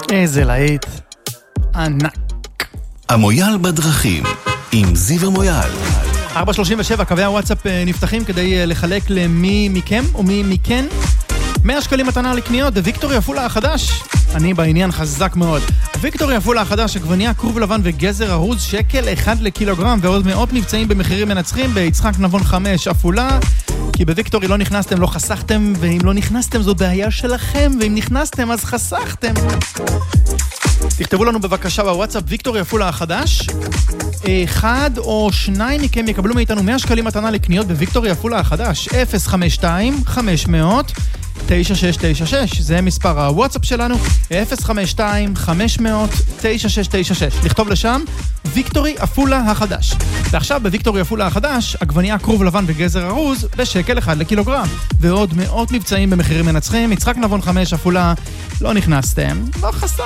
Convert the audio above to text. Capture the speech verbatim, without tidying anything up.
איזה להיט ענק. המויאל בדרכים עם זיו המויאל. ארבע שלושים ושבע, קווי הוואטסאפ נפתחים כדי לחלק למי מכם ומי מכן מאה שקלים מתנה לקניות. וויקטורי עפולה החדש, אני בעניין חזק מאוד. ויקטורי עפולה החדש, עגבנייה כרוב לבן וגזר ארוז, שקל אחד לקילוגרם, ועוד מאות מבצעים במחירים מנצחים ביצחק נבון חמש עפולה. כי בוויקטורי לא נכנסתם, לא חסכתם, ואם לא נכנסתם זו בעיה שלכם, ואם נכנסתם אז חסכתם. תכתבו לנו בבקשה בוואטסאפ ויקטורי עפולה החדש. אחד או שניים מכם יקבלו מאיתנו מאה שקלים מתנה לקניות בוויקטורי עפולה החדש. אפס חמש שתיים חמש מאות תשע שש תשע שש, זה מספר הוואטסאפ שלנו. אפס חמש שתיים חמש מאות תשע שש תשע שש, לכתוב לשם ויקטורי עפולה החדש. ועכשיו בוויקטורי עפולה החדש, עגבנייה כרוב לבן וגזר ארוז בשקל אחד לקילוגרם, ועוד מאות מבצעים במחירים מנצחים. יצחק נבון חמש עפולה, לא נכנסתם, לא חסכתם.